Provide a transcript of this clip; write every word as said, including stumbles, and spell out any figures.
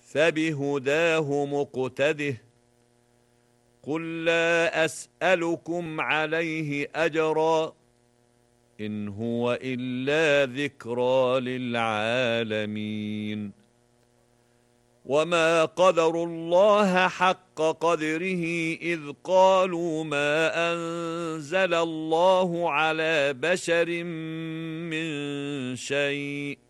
فبهداه مقتده. قل لا أسألكم عليه أجرا إن هو إلا ذكرى للعالمين. وما قدروا الله حق قدره إذ قالوا ما أنزل الله على بشر من شيء